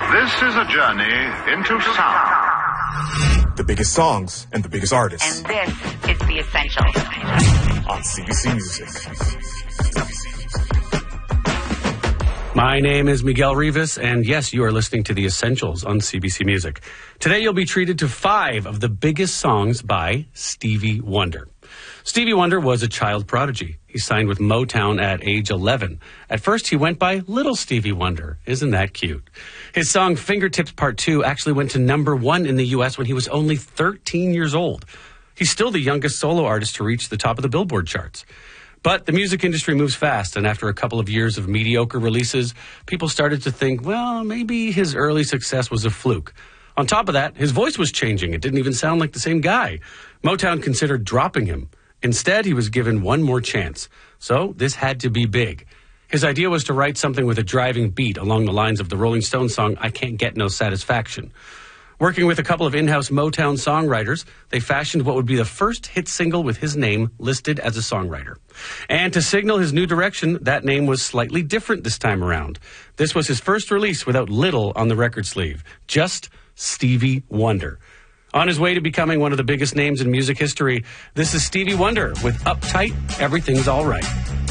This is a journey into sound. The biggest songs and the biggest artists. And this is The Essentials. On CBC Music. My name is Miguel Rivas, and yes, you are listening to The Essentials on CBC Music. Today you'll be treated to 5 of the biggest songs by Stevie Wonder. Stevie Wonder was a child prodigy. He signed with Motown at age 11. At first, he went by Little Stevie Wonder. Isn't that cute? His song Fingertips Part 2 actually went to number 1 in the U.S. when he was only 13 years old. He's still the youngest solo artist to reach the top of the Billboard charts. But the music industry moves fast, and after a couple of years of mediocre releases, people started to think, well, maybe his early success was a fluke. On top of that, his voice was changing. It didn't even sound like the same guy. Motown considered dropping him. Instead, he was given one more chance. So this had to be big. His idea was to write something with a driving beat along the lines of the Rolling Stones song, I Can't Get No Satisfaction. Working with a couple of in-house Motown songwriters, they fashioned what would be the first hit single with his name listed as a songwriter. And to signal his new direction, that name was slightly different this time around. This was his first release without Little on the record sleeve, just Stevie Wonder. On his way to becoming one of the biggest names in music history, this is Stevie Wonder with Uptight, Everything's All Right.